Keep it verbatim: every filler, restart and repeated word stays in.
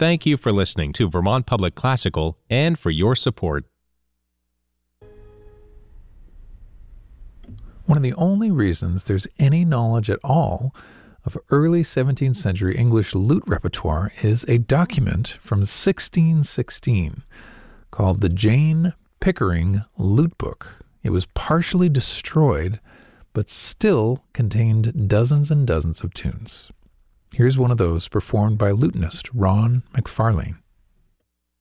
thank you for listening to Vermont Public Classical and for your support. One of the only reasons there's any knowledge at all of early seventeenth century English lute repertoire is a document from sixteen sixteen called the Jane Pickering Lute Book. It was partially destroyed, but still contained dozens and dozens of tunes. Here's one of those performed by lutenist Ron McFarlane.